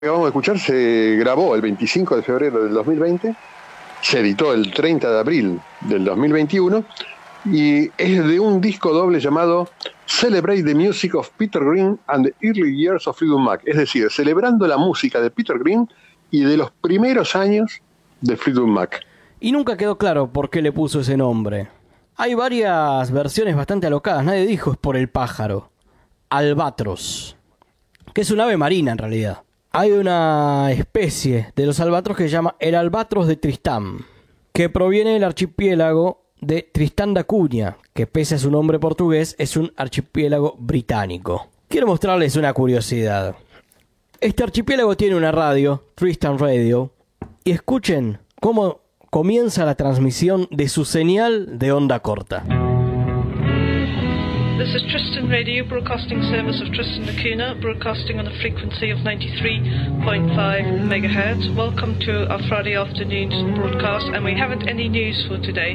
Que vamos a escuchar se grabó el 25 de febrero del 2020, se editó el 30 de abril del 2021 y es de un disco doble llamado Celebrate the Music of Peter Green and the Early Years of Fleetwood Mac, es decir, celebrando la música de Peter Green y de los primeros años de Fleetwood Mac. Y nunca quedó claro por qué le puso ese nombre. Hay varias versiones bastante alocadas, nadie dijo es por el pájaro. Albatros, que es un ave marina en realidad. Hay una especie de los albatros que se llama el albatros de Tristán, que proviene del archipiélago de Tristán da Cunha, que pese a su nombre portugués es un archipiélago británico. Quiero mostrarles una curiosidad. Este archipiélago tiene una radio, Tristan Radio, y escuchen cómo comienza la transmisión de su señal de onda corta. This is Tristan Radio, broadcasting service of Tristan da Cunha, broadcasting on a frequency of 93.5 megahertz. Welcome to our Friday afternoon broadcast, and we haven't any news for today.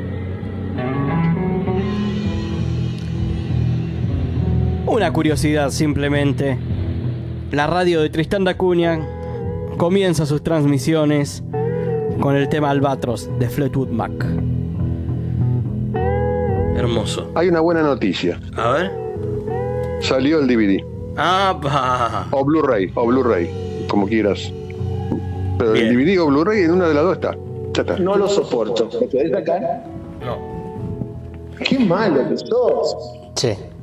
Una curiosidad simplemente. La radio de Tristán da Cunha comienza sus transmisiones con el tema Albatros de Fleetwood Mac. Hermoso. Hay una buena noticia. A ver. Salió el DVD. ¡Ah! O Blu-ray, como quieras. Pero bien. El DVD o Blu-ray en una de las dos está. Ya está. No lo soporto. ¿Me podés sacar? No. Qué malo que sos. Sí.